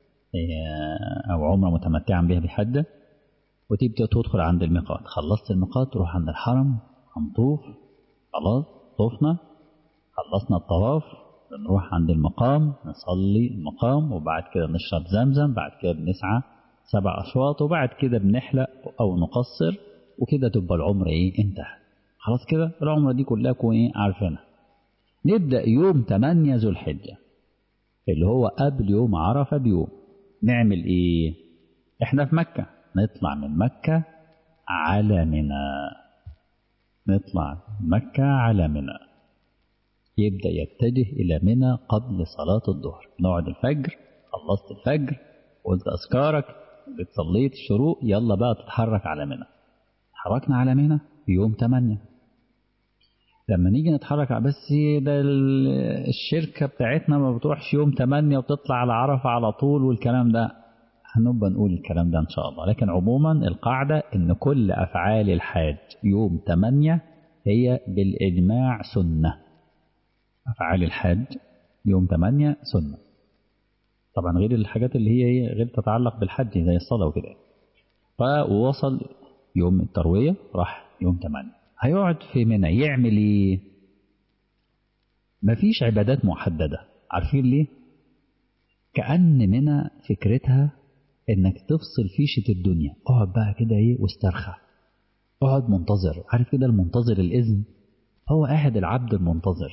او عمرة متمتعا بها بحجة، وتبدأ تدخل عند الميقات. خلصت الميقات تروح عند الحرم، هنطوف. خلاص طوفنا، خلصنا الطواف، نروح عند المقام نصلي المقام، وبعد كده نشرب زمزم، بعد كده بنسعى سبع أشواط، وبعد كده بنحلق أو نقصر، وكده تبقى العمرة إيه انتهت. خلاص كده العمرة دي كلها كون إيه عارفينها. نبدأ يوم ثمانية ذو الحجة اللي هو قبل يوم عرفة بيوم. نعمل إيه؟ إحنا في مكة، نطلع من مكة على منى. نطلع من مكة على منى، يبدأ يتجه إلى منى قبل صلاة الظهر. نقعد الفجر، خلصت الفجر قلت أذكارك، صليت الشروق، يلا بقى تتحرك على منى. تحركنا على منى في يوم ثمانية. لما نيجي نتحرك بس ده الشركة بتاعتنا ما بتروحش يوم ثمانية وتطلع على عرفة على طول والكلام ده، هنبقى نقول الكلام ده إن شاء الله. لكن عموما القاعدة إن كل أفعال الحاج يوم ثمانية هي بالإجماع سنة. أفعال الحاج يوم ثمانية سنة، طبعا غير الحاجات اللي هي غير تتعلق بالحج زي الصلاة وكده. فوصل يوم التروية، راح يوم ثمانية، هيقعد في منى يعمل ايه؟ مفيش عبادات محددة. عارفين ليه؟ كأن منى فكرتها انك تفصل فيشة الدنيا. اقعد بقى كده ايه واسترخى، اقعد منتظر. عارف كده المنتظر الإذن؟ هو قاعد العبد المنتظر.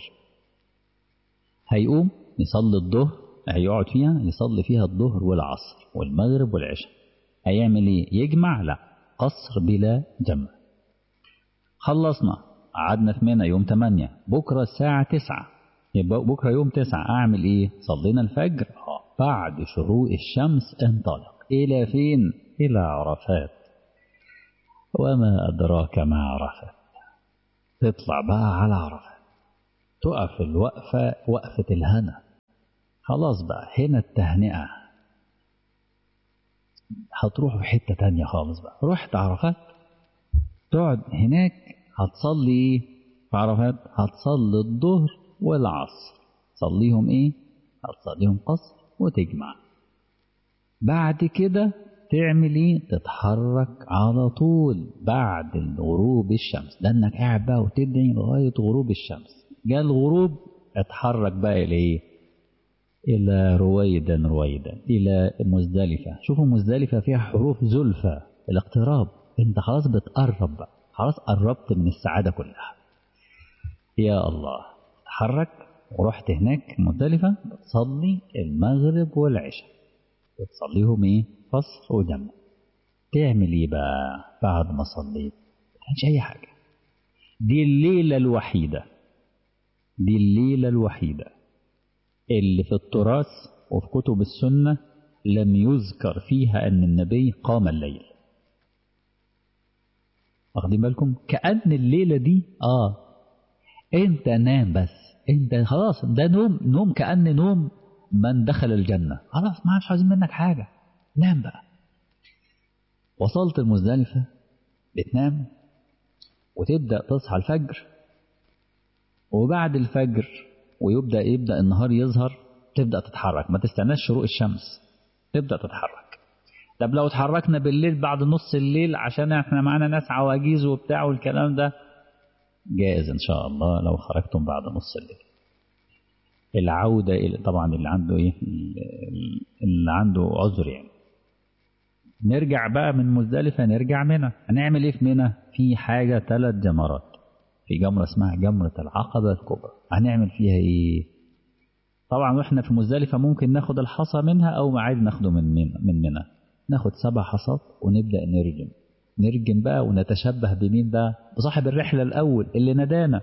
هيقوم يصلي الظهر، هيقعد فيها يصلي فيها الظهر والعصر والمغرب والعشاء. هيعمل ايه؟ يجمع؟ لا، قصر بلا جمع. خلصنا، قعدنا في منى يوم ثمانية، بكرة الساعة تسعة، يبقى بكرة يوم تسعة أعمل إيه؟ صلينا الفجر، آه بعد شروق الشمس انطلق إلى فين؟ إلى عرفات وما أدراك ما عرفات. تطلع بقى على عرفات، تقف الوقفة وقفة الهنا، خلاص بقى هنا التهنئة، هتروح في حتة تانية خالص بقى. رحت عرفات تقعد هناك، هتصلي ايه في عرفات؟ هتصلي الظهر والعصر، تصليهم ايه؟ هتصليهم قصر وتجمع. بعد كده تعمل ايه؟ تتحرك على طول بعد غروب الشمس، لانك قاعد بقى وتدعي لغاية غروب الشمس. جاء الغروب اتحرك بقى الى الى رويدا رويدا الى مزدلفة. شوفوا مزدلفة فيها حروف زلفى الاقتراب، انت خلاص بتقرب بقى، خلاص قربت من السعادة كلها. يا الله، تحرك ورحت هناك مزدلفة، تصلي المغرب والعشاء، وتصليهم ايه؟ قصر وجمع. تعمل ايه بقى بعد ما صليت؟ مش اي حاجة. دي الليلة الوحيدة، دي الليلة الوحيدة اللي في التراث وفي كتب السنة لم يذكر فيها ان النبي قام الليل. واخدين بالكم؟ كأن الليلة دي اه انت نام بس، انت خلاص ده نوم، نوم كأن نوم من دخل الجنة، خلاص ما عادش عايزين منك حاجة، نام بقى. وصلت المزدلفة، بتنام وتبدأ تصحى الفجر، وبعد الفجر ويبدأ يبدأ النهار يظهر، تبدأ تتحرك، ما تستناش شروق الشمس، تبدأ تتحرك. طب لو اتحركنا بالليل بعد نص الليل عشان احنا معانا ناس عواجيز وبتاع والكلام ده، جائز ان شاء الله لو خرجتم بعد نص الليل. العودة إلى طبعا اللي عنده ايه، اللي عنده عذر يعني. نرجع بقى من مزدلفة، نرجع منى. هنعمل ايه في منى؟ في حاجة ثلاث جمرات، في جمرة اسمها جمرة العقبة الكبرى. هنعمل فيها ايه؟ طبعا واحنا في مزدلفة ممكن ناخد الحصى منها او عادي ناخده من منى من منى ناخد سبع حصات ونبدأ نرجم نرجم بقى، ونتشبه بمين بقى؟ بصاحب الرحلة الأول اللي ندانا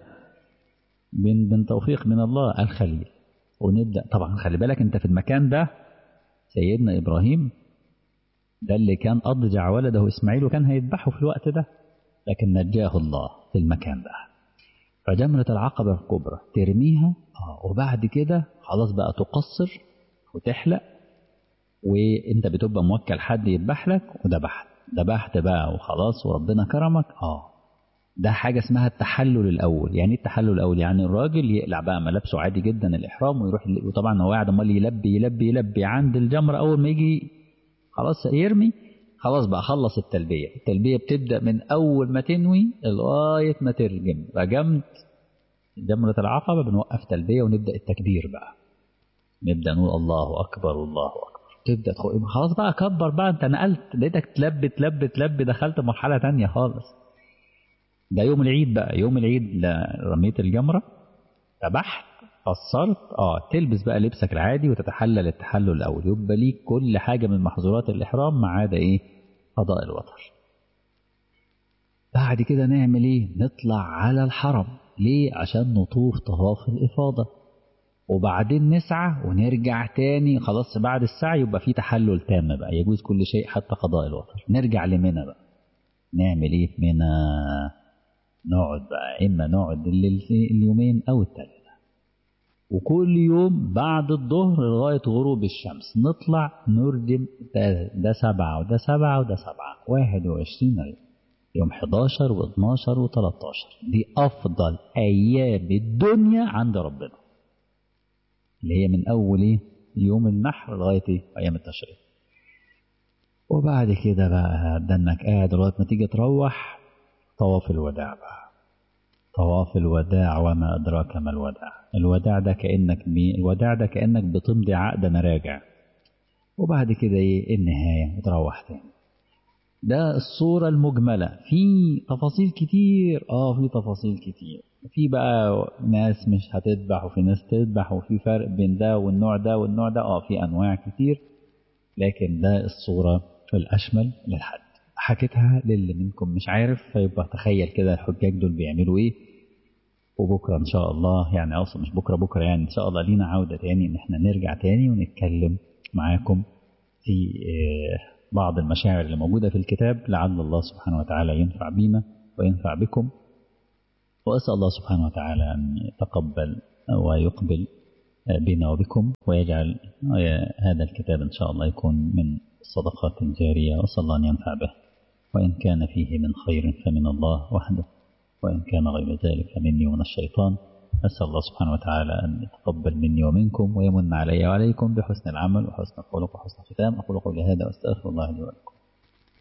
من من توفيق من الله، الخليل. ونبدأ طبعا، خلي بالك انت في المكان ده سيدنا إبراهيم ده اللي كان أضجع ولده إسماعيل وكان هيذبحه في الوقت ده، لكن نجاه الله في المكان ده. فجمرة العقبة الكبرى ترميها اه وبعد كده خلاص بقى تقصر وتحلق، وانت بتبقى موكل حد يذبح لك، وذبحت ذبحت بقى وخلاص وربنا كرمك. اه ده حاجة اسمها التحلل الأول. يعني التحلل الأول يعني الراجل يقلع بقى ملابسه عادي جدا الإحرام ويروح، وطبعا هو قاعد امال يلبي يلبي يلبي عند الجمرة. أول ما يجي خلاص يرمي، خلاص بقى خلص التلبية. التلبية بتبدأ من أول ما تنوي لغاية ما ترجم. رجمت جمرة العقبة بنوقف تلبية ونبدأ التكبير بقى، نبدأ نقول الله أكبر الله أكبر. تبدأ تخ... خلاص بقى كبر بقى، انت نقلت لقيتك تلبي تلبي تلبي، دخلت مرحلة تانية خالص. ده يوم العيد بقى، يوم العيد رميت الجمرة، ذبحت، قصرت، اه تلبس بقى لبسك العادي وتتحلل التحلل الأول، يبقى ليك كل حاجة من محظورات الإحرام ما عدا ايه؟ قضاء الوتر. بعد كده نعمل ايه؟ نطلع على الحرم. ليه؟ عشان نطوف طواف الإفاضة، وبعدين نسعى ونرجع تاني. خلاص بعد السعي يبقى في تحلل تام بقى، يجوز كل شيء حتى قضاء الوتر. نرجع لمنى بقى. نعمل ايه في منى؟ نقعد بقى، اما نقعد اليومين او الثلاثة، وكل يوم بعد الظهر لغاية غروب الشمس نطلع نردم. ده, ده سبعة وده سبعة وده سبعة، واحد وعشرين يوم، يوم حداشر واثناشر وتلاتاشر. دي افضل ايام الدنيا عند ربنا، اللي هي من أول إيه؟ يوم النحر لغاية إيه؟ أيام التشريق. وبعد كده بقى ده إنك قاعد لغاية ما تيجي تروح طواف الوداع بقى. طواف الوداع وما أدراك ما الوداع. الوداع ده كأنك مين؟ الوداع ده كأنك بتمضي عقد مراجع، وبعد كده إيه؟ النهاية وتروح تاني. ده الصورة المجملة. في تفاصيل كتير، آه في تفاصيل كتير. في بقى ناس مش هتذبح وفي ناس تذبح، وفي فرق بين ده والنوع ده والنوع ده، آه في أنواع كتير، لكن ده الصورة الأشمل للحد. حكيتها للي منكم مش عارف، فيبقى تخيل كده الحجاج دول بيعملوا إيه. وبكرة إن شاء الله، يعني أصلا مش بكرة بكرة يعني إن شاء الله لينا عودة تاني، إن إحنا نرجع تاني ونتكلم معاكم في بعض المشاعر اللي موجودة في الكتاب، لعل الله سبحانه وتعالى ينفع بنا وينفع بكم. وأسأل الله سبحانه وتعالى أن يتقبل ويقبل بنا وبكم، ويجعل هذا الكتاب إن شاء الله يكون من الصدقات الجارية، وأسأل الله أن ينفع به، وإن كان فيه من خير فمن الله وحده، وإن كان غير ذلك فمني ومن الشيطان. أسأل الله سبحانه وتعالى أن يتقبل مني ومنكم، ويمن علي وعليكم بحسن العمل وحسن الخلق وحسن الختام. أقول قولي هذا وأستغفر الله لي ولكم.